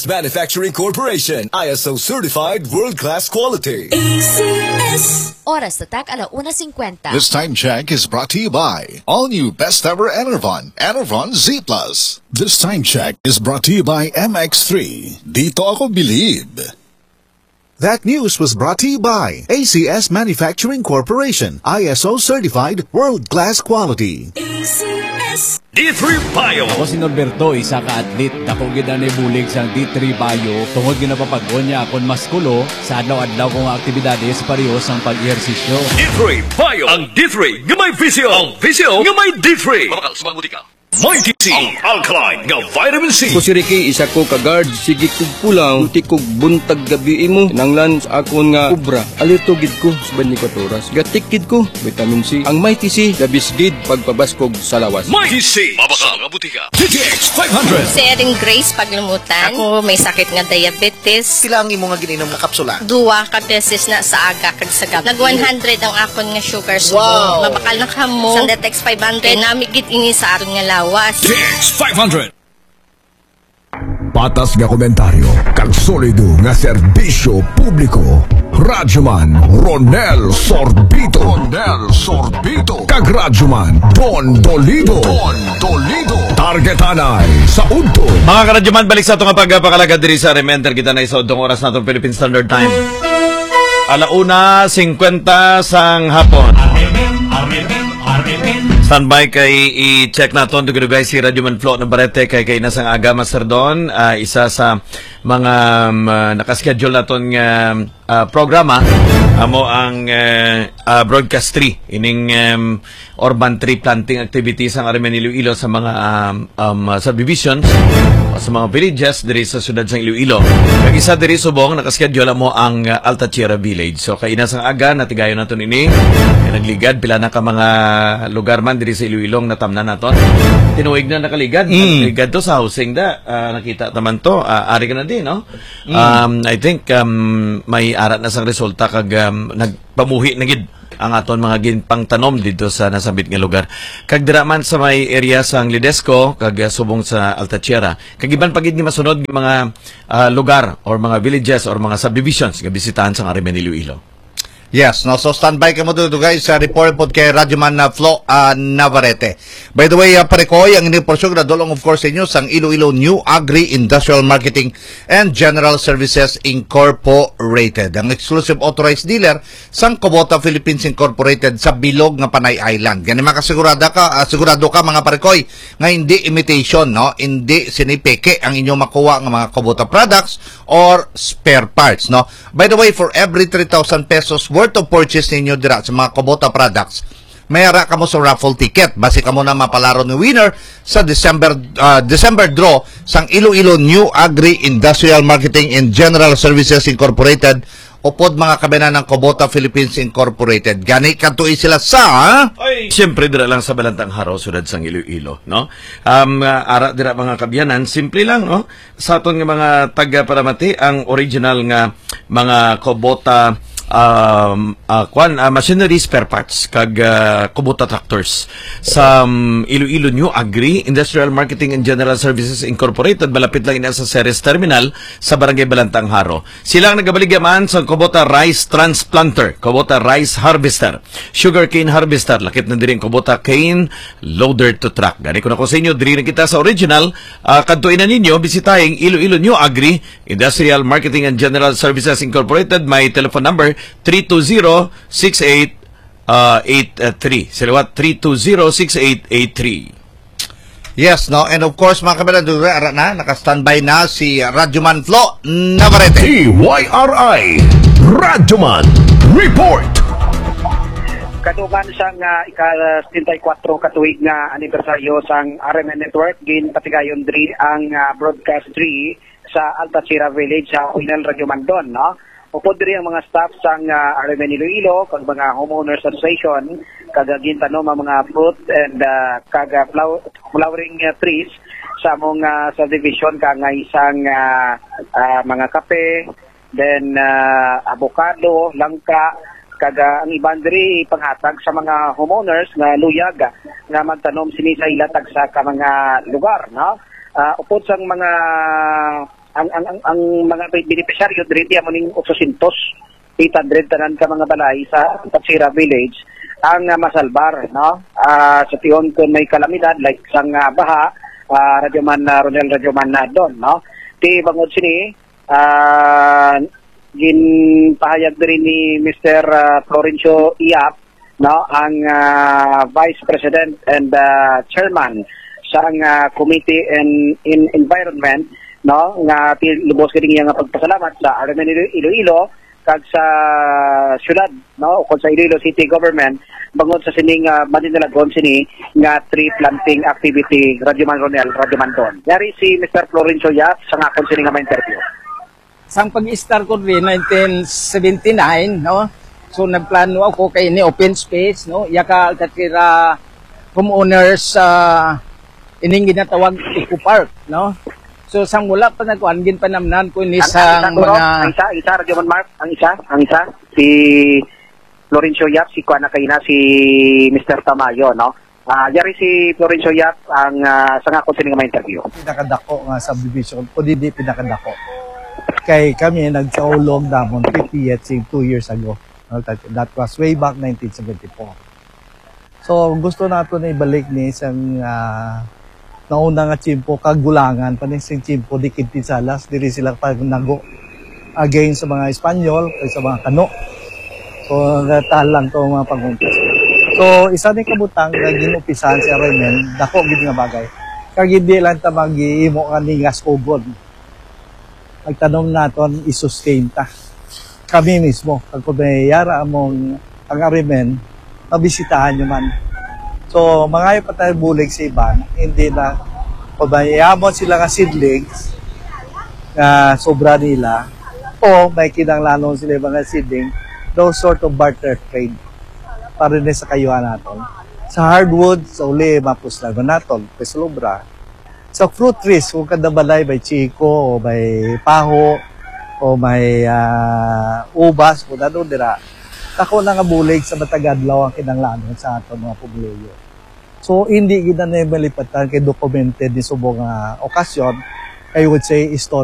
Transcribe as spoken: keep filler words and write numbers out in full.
Manufacturing Corporation, I S O certified world-class quality. A C S. Oras na tak alauna cincuenta. This time check is brought to you by all new best ever Enervon, Enervon Z Plus. This time check is brought to you by M X three. Dito ako bilib. That news was brought to you by A C S Manufacturing Corporation, I S O certified world-class quality. A C S. D three Bio. Ako si Norberto, isa ka atlet. Dako gid ani bulig sang D three Bio. Tungod ginapapag-on niya akon maskulo sa adlaw-adlaw kong aktibidades pareho sang pag-ehersisyo. D three Bio. Ang D three nga may visyo. Ang visyo nga may D three. Mabakal, sumaguti ka. May T C, ang alkaline nga vitamin C. Kusiriki isa ko ka-guard, sige kog pulang, uti kog buntag gabi mo. Nanglan sa akon nga kubra, alito gid ko sa twenty-four oras. Gatik gid ko, vitamin C. Ang May T C, labis gid pagpabaskog sa lawas. May T C, mabakal nga butika. T T X five hundred. Si Erin Grace Paglumutan. Ako may sakit nga diabetes. Sila ang imo nga gininom nga kapsula? Duwa ka beses na sa aga kag sa gabi. Nag one hundred ang akon nga sugar subo. Wow. Mabakal na kamo. Sa Detex five hundred. Namigit ini sa aron nga lawas. T T X five hundred. Patas nga komentaryo, kag solido nga serbisyo publiko. Radyoman Ronel Sorbito. Ronel Sorbito. Kag Radyoman Don Dolido. Don Dolido. Targetanay sa udto. Mga karadyoman, balik sa itong pagpakalaga diri sa Rementer. Kita na isa udtong oras na itong Philippine Standard Time. Alauna, cincuenta sang hapon. Standby kay i-check naton dugay si Radyoman Flo Navarrete kay kay nasang aga master don, uh, isa sa mga um, uh, nakaschedule naton nga uh, programa amo ang uh, uh, broadcast three ining um, urban tree planting activities ang Arimen Iloilo sa mga um, um, subdivisions sa mga villages diri sa siyudad sa Iloilo. Kag isa diri subong nakaschedule mo ang uh, Altachiera Village. So kay inasang aga natigayon naton ini nagligad pila na ka mga lugar man diri sa Iloilo natamnan naton. Tinuig na nakaligad. Mm. Nakaligad to sa housing da. Uh, nakita naman to. Uh, ari ka na din, no? Mm. Um, I think um, may arat na sang resulta kag um, nagpamuhi na gid ang aton mga ginpang tanom dito sa nasabit nga lugar. Kag dira man sa may area sang Lidesco kag uh, subong sa Altachiera. Kag iban pagid ni masunod mga uh, lugar or mga villages or mga subdivisions nga bisitahan sa Arimen Iloilo. Yes, no, so standby ka mo dito guys sa report po kay Radyoman na Flo uh, Navarrete. By the way, uh, parekoy ang inyong porsyon na dolong of course inyo sang Iloilo New Agri Industrial Marketing and General Services Incorporated. Ang exclusive authorized dealer sang Kubota Philippines Incorporated sa Bilog nga Panay Island. Ganun makasigurado ka, uh, sigurado ka mga parekoy nga hindi imitation, no? Hindi sinipeke ang inyong makuha ng mga Kubota products or spare parts, no? By the way, for every three thousand pesos worth of purchase ninyo dira sa mga Kubota products, mayara ka mo sa raffle ticket. Basi ka mo na mapalaro ni winner sa December uh, December draw sang Iloilo New Agri Industrial Marketing and General Services Incorporated upod mga kabinan ng Kubota Philippines Incorporated. Gani katuloy sila sa Ay, siyempre dira lang sa Balantang Haro sudad sang Iloilo, no? Um uh, ara dira mga kabyanan, simple lang, no? Sa aton nga mga taga Paramati ang original nga mga Kubota um uh, kwan uh, machinery spare parts kag uh, Kubota tractors sa um, Iloilo New Agri Industrial Marketing and General Services Incorporated. Malapit lang ina sa Ceres Terminal sa Barangay Balantang Haro. Sila ang nagabaligyaman sa Kubota Rice Transplanter, Kubota Rice Harvester, Sugarcane Harvester, lakit na din Kubota Cane Loader to Truck. Gani ko na ko sa inyo, diri na kita sa original, uh, kadtuin na ninyo, bisitahin Iloilo New Agri Industrial Marketing and General Services Incorporated. May telephone number three two zero, six eight eight three. Silawat three two zero, six eight eight three. Yes, no? And of course, mga kabilang dura na, naka-standby na si Radyoman Flo Navarrete. T Y R I Radyoman Report. Katugan sang uh, ika-thirty-four katuig nga anibersaryo sang R M N Network, gin patigayon diri ang uh, broadcast three sa Altachiera Village sa Uinal Radyoman Don, no? Upod diri ang mga staff sang uh, R M N Iloilo kag mga homeowners association kag gintanom ang mga fruit and uh, kag flower, flowering uh, trees sa among uh, subdivision kag nga isang uh, uh, mga kape, then uh, avocado, langka kag uh, ang iban diri panghatag sa mga homeowners nga luyag nga magtanom sini sa ilatag sa ka mga lugar, no? Uh, upod sang mga ang ang ang, ang mga beneficiaryo diri di mo ning eight hundred tanan ka mga balay sa Altasira Village ang uh, masalbar, no? Uh, sa tiyon kung may kalamidad like sang uh, baha, uh, Radyoman uh, Ronel Radyoman na doon, no? Ti bangod sini uh, ginpahayag din ni Mister Uh, Florencio Iap, no, ang uh, Vice President and uh, Chairman sa uh, Committee in, in Environment, no, nga lubos kini nga pagpasalamat sa R M N Iloilo kag sa syudad, no, o sa Iloilo City Government bangod sa sining uh, maninilagon sini nga tree planting activity Radyoman Ronel Radyoman Don. Yari si Mister Florencio Iap sa nga kon sini nga ma-interview. Sang pag-start ko rin nineteen seventy-nine, no? So nagplano ako kay ni open space, no? Yaka katira homeowners sa uh, ining ginatawag Eco Park, no? So sang wala pa nagkuan gin panamnan ko ni sang mga ang isa, isa Radyoman Mark, ang isa, ang isa si Florencio Yap, si kuana kay na si Mister Tamayo, no? Ah, uh, yari si Florencio Yap ang uh, sa nga ko sini nga ma-interview. Pinakadako nga subdivision, o di di pinakadako. Kay kami nagkaulog damon fifty years, two years ago. That was way back nineteen seventy-four. So gusto nato na ibalik ni isang uh, nauna nga chimpo kagulangan paning sing chimpo di Kintinsalas diri sila pag nago against sa mga Espanyol o sa mga Kano. So natal lang to mga pagumpas. So isa ni kabutang nga ginupisan si Armen dako gid nga bagay. Kag hindi lang ta mag-iimo nga ningas ugod. Pagtanong naton i-sustain ta. Kami mismo, pag kumayara among ang Arimen, mabisitahan nyo man. So, mga ipatay bulig sa iban, hindi na kumayamon sila nga seedlings na sobra nila o may kinanglanon sila mga seedling, those sort of barter trade para rin sa kayuhan natin. Sa hardwood, sa uli, mapuslagon natin, peslobra. Sa fruit trees, kung kada balay may chiko o may paho o may uh, ubas, kung ano dira, ako na nga bulig sa matagadlaw ang kinanglanon sa aton mga publiyo. So, hindi gina na malipatan kay documented ni subong uh, okasyon, I would say, story.